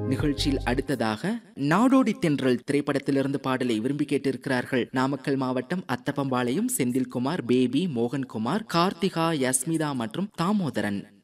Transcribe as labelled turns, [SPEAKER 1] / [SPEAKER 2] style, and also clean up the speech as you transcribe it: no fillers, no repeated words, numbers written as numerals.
[SPEAKER 1] நிகழ்ச்சியில் அடுத்ததாக நாடோடி தென்றல் திரைப்படத்திலிருந்து பாடலை விரும்பி கேட்டிருக்கிறார்கள் நாமக்கல் மாவட்டம் அத்தப்பம்பாளையம் செந்தில்குமார், பேபி, மோகன்குமார், கார்த்திகா, யஸ்மிதா மற்றும் தாமோதரன்.